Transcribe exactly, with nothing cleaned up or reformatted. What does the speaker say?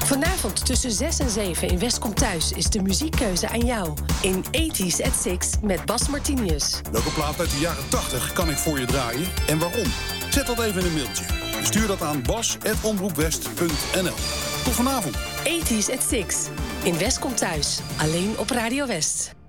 Vanavond tussen zes en zeven in West Komt Thuis is de muziekkeuze aan jou. In tachtiger at zes met Bas Martinius. Welke plaat uit de jaren tachtig kan ik voor je draaien en waarom? Zet dat even in een mailtje. Stuur dat aan bas at omroepwest punt n l. Tot vanavond. tachtiger at zes in West Komt Thuis. Alleen op Radio West.